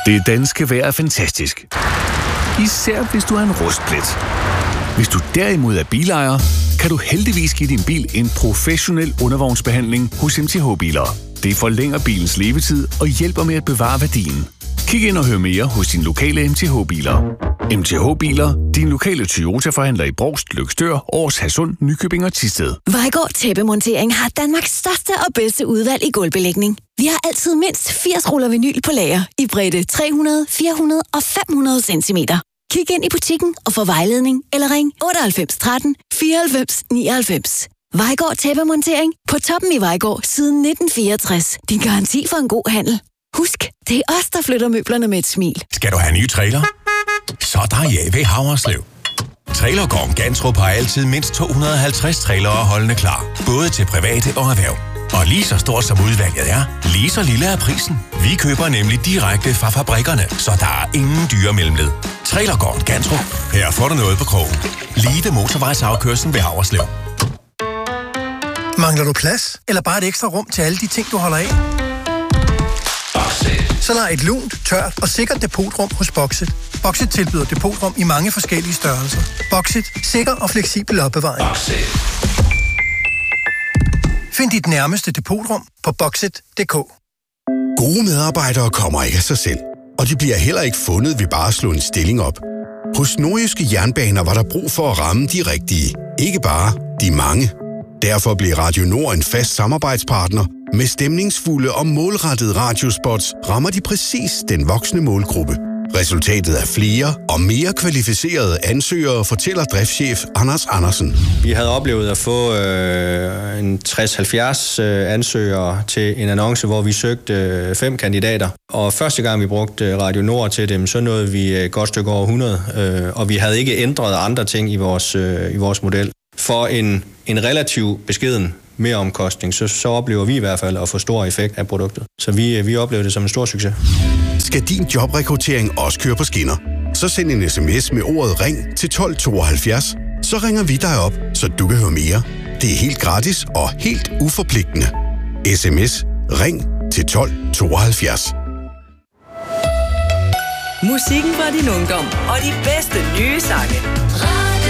Det danske vejr er fantastisk. Især hvis du er en rustplet. Hvis du derimod er bilejer, kan du heldigvis give din bil en professionel undervognsbehandling hos MTH Biler. Det forlænger bilens levetid og hjælper med at bevare værdien. Kig ind og hør mere hos din lokale MTH Biler. MTH Biler, din lokale Toyota-forhandler i Brovst, Løgstør, Aars, Hadsund, Nykøbing og Thisted. Vejgaard Tæppemontering har Danmarks største og bedste udvalg i gulvbelægning. Vi har altid mindst 80 ruller vinyl på lager i bredde 300, 400 og 500 cm. Kig ind i butikken og få vejledning eller ring 98 13 94 99. Vejgaard Tæppemontering på toppen i Vejgaard siden 1964. Din garanti for en god handel. Husk, det er os, der flytter møblerne med et smil. Skal du have nye trailer? Så er der ja ved Haverslev. Trailergården Gantrup har altid mindst 250 trailere holdende klar. Både til private og erhverv. Og lige så stort som udvalget er, lige så lille er prisen. Vi køber nemlig direkte fra fabrikkerne, så der er ingen dyre mellemled. Trailergården Gantrup. Her får du noget på krogen. Lige ved motorvejsafkørslen ved Haverslev. Mangler du plads? Eller bare et ekstra rum til alle de ting, du holder af? Så lad et lunt, tørt og sikkert depotrum hos Boxit. Boxit tilbyder depotrum i mange forskellige størrelser. Boxit. Sikker og fleksibel opbevaring. Find dit nærmeste depotrum på boxit.dk. Gode medarbejdere kommer ikke af sig selv. Og de bliver heller ikke fundet ved bare at slå en stilling op. Hos Nordjyske Jernbaner var der brug for at ramme de rigtige. Ikke bare de mange. Derfor blev Radio Nord en fast samarbejdspartner. Med stemningsfulde og målrettede radiospots rammer de præcis den voksne målgruppe. Resultatet er flere og mere kvalificerede ansøgere, fortæller driftschef Anders Andersen. Vi havde oplevet at få en 60-70 ansøgere til en annonce, hvor vi søgte 5 kandidater. Og første gang vi brugte Radio Nord til dem, så nåede vi et godt stykke over 100. Og vi havde ikke ændret andre ting i vores model. For en relativ beskeden meromkostning, så oplever vi i hvert fald at få stor effekt af produktet. Så vi oplever det som en stor succes. Skal din jobrekruttering også køre på skinner? Så send en sms med ordet RING til 1272. Så ringer vi dig op, så du kan høre mere. Det er helt gratis og helt uforpligtende. SMS RING til 1272. Musikken fra din ungdom og de bedste nye sange.